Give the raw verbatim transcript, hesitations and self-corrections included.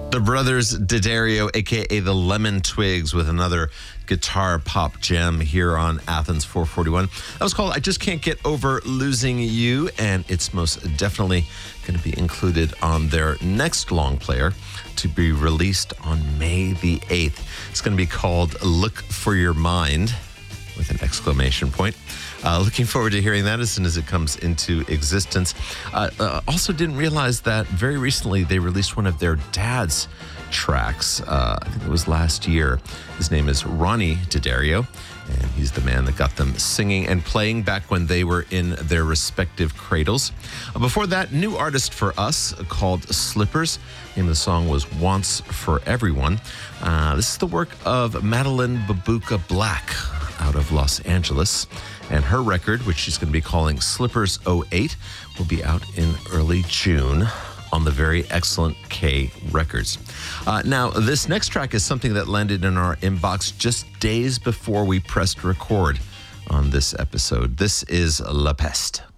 The Brothers D'Addario, a k a the Lemon Twigs, with another guitar pop gem here on Athens four forty-one. That was called I Just Can't Get Over Losing You, and it's most definitely going to be included on their next long player to be released on May the eighth. It's going to be called Look for Your Mind, with an exclamation point. Uh, looking forward to hearing that as soon as it comes into existence. Uh, uh, also didn't realize that very recently they released one of their dad's tracks. Uh, I think it was last year. His name is Ronnie D'Addario, and he's the man that got them singing and playing back when they were in their respective cradles. Uh, before that, new artist for us called Slippers. The name of the song was Wants for Everyone. Uh, this is the work of Madeline Babuka Black out of Los Angeles. And her record, which she's going to be calling Slippers oh eight, will be out in early June on the very excellent K Records. Uh, now, this next track is something that landed in our inbox just days before we pressed record on this episode. This is La Peste.